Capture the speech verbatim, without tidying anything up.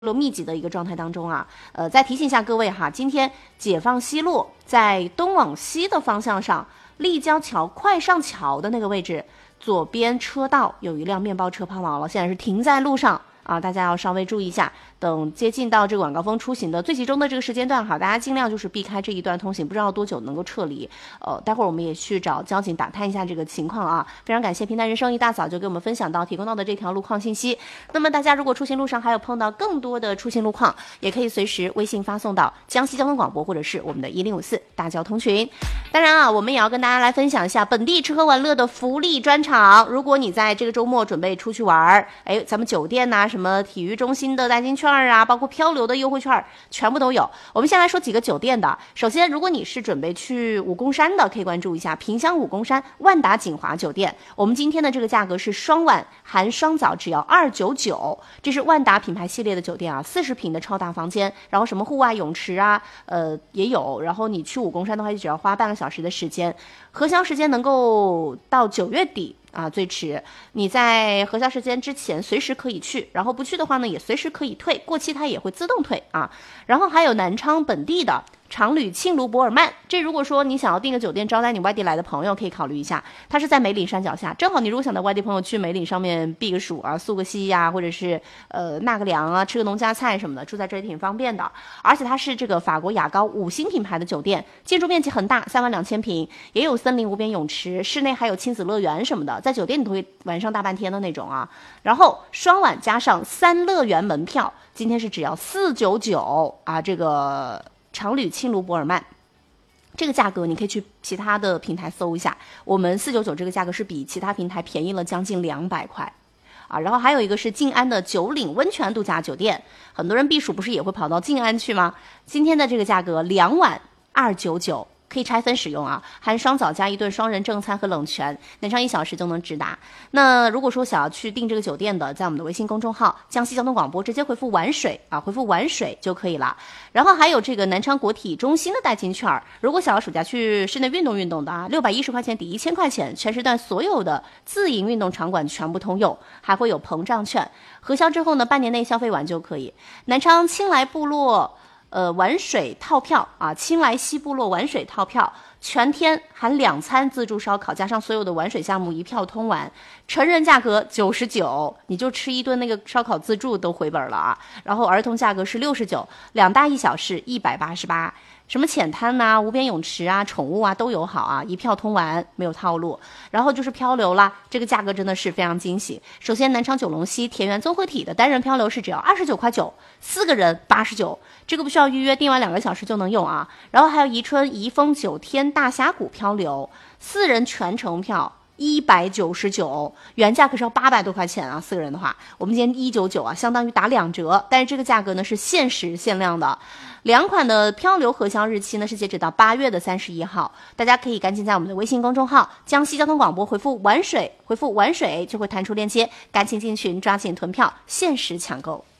路密集的一个状态当中啊，呃，再提醒一下各位哈，今天解放西路在东往西的方向上，立交桥快上桥的那个位置，左边车道有一辆面包车抛锚了，现在是停在路上啊，大家要稍微注意一下。等接近到这个晚高峰出行的最集中的这个时间段哈，大家尽量就是避开这一段通行，不知道多久能够撤离。呃，待会儿我们也去找交警打探一下这个情况啊。非常感谢平台人生一大早就给我们分享到提供到的这条路况信息。那么大家如果出行路上还有碰到更多的出行路况，也可以随时微信发送到江西交通广播或者是我们的一零五四大交通群。当然啊，我们也要跟大家来分享一下本地吃喝玩乐的福利专场。如果你在这个周末准备出去玩，哎，咱们酒店呐、啊，什么体育中心的代金券啊，包括漂流的优惠券，全部都有。我们先来说几个酒店的。首先，如果你是准备去武功山的，可以关注一下萍乡武功山万达锦华酒店。我们今天的这个价格是双晚含双早，只要二九九。这是万达品牌系列的酒店啊，四十平的超大房间，然后什么户外泳池啊，呃也有。然后你去武功山的话，就只要花半个小时的时间，核销时间能够到九月底。啊，最迟你在核销时间之前随时可以去，然后不去的话呢，也随时可以退，过期它也会自动退啊。然后还有南昌本地的常旅庆卢博尔曼，这如果说你想要订个酒店招待你外地来的朋友，可以考虑一下。它是在梅岭山脚下，正好你如果想带外地朋友去梅岭上面避个暑啊、宿个溪呀、啊，或者是呃纳个凉啊、吃个农家菜什么的，住在这里挺方便的。而且它是这个法国雅高五星品牌的酒店，建筑面积很大，三万两千平，也有森林无边泳池，室内还有亲子乐园什么的，在酒店里头会玩上大半天的那种啊。然后双晚加上三乐园门票，今天是只要四九九啊，这个。常旅庆卢博尔曼，这个价格你可以去其他的平台搜一下，我们四九九这个价格是比其他平台便宜了将近两百块啊。然后还有一个是静安的九岭温泉度假酒店，很多人避暑不是也会跑到静安去吗？今天的这个价格两晚二九九。可以拆分使用啊，含双早加一顿双人正餐和冷泉，南昌一小时就能直达。那如果说想要去订这个酒店的，在我们的微信公众号江西交通广播直接回复玩水啊，回复玩水就可以了。然后还有这个南昌国体中心的代金券，如果想要暑假去室内运动运动的啊，六百一十块钱抵一千块钱，全时段所有的自营运动场馆全部通用，还会有膨胀券，核销之后呢，半年内消费完就可以。南昌青来部落。呃，玩水套票啊，青来西部落玩水套票，全天含两餐自助烧烤，加上所有的玩水项目一票通完，成人价格九十九，你就吃一顿那个烧烤自助都回本了啊。然后儿童价格是六十九，两大一小是一百八十八。什么浅滩呐、啊、无边泳池啊、宠物啊都有好啊，一票通完，没有套路。然后就是漂流啦，这个价格真的是非常惊喜。首先，南昌九龙溪田园综合体的单人漂流是只要二十九块九，四个人八十九，这个不需要预约，订完两个小时就能用啊。然后还有宜春宜丰九天大峡谷漂流，四人全程票。一百九十九，原价可是要八百多块钱啊！四个人的话，我们今天一九九啊，相当于打两折。但是这个价格呢是限时限量的，两款的漂流核销日期呢是截止到八月的三十一号，大家可以赶紧在我们的微信公众号江西交通广播回复玩水，回复玩水就会弹出链接，赶紧进群抓紧囤票，限时抢购。